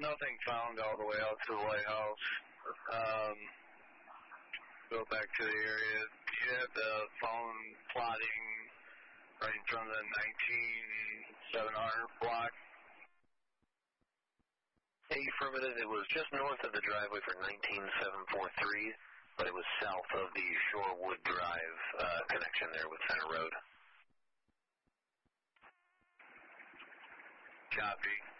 Nothing found all the way out to the lighthouse. Go back to the area. You have the phone plotting right in front of the 19700 block. Affirmative. It was just north of the driveway for 19743, but it was south of the Shorewood Drive connection there with Center Road. Copy.